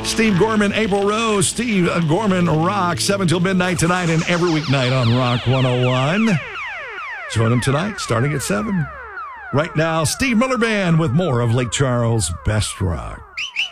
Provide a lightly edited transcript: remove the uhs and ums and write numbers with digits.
Steve Gorman, April Rose. Steve Gorman Rock, 7 till midnight tonight and every weeknight on Rock 101. Join him tonight, starting at 7. Right now, Steve Miller Band with more of Lake Charles' best rock.